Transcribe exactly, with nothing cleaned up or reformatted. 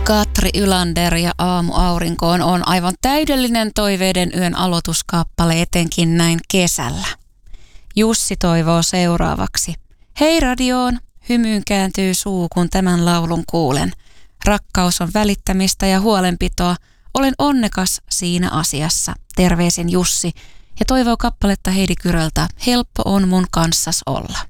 Katri Ylander ja Aamuaurinkoon on aivan täydellinen toiveiden yön aloituskappale etenkin näin kesällä. Jussi toivoo seuraavaksi. Hei radioon, hymyyn kääntyy suu, kun tämän laulun kuulen. Rakkaus on välittämistä ja huolenpitoa. Olen onnekas siinä asiassa. Terveisin Jussi ja toivoo kappaletta Heidi Kyröltä. Helppo on mun kanssas olla.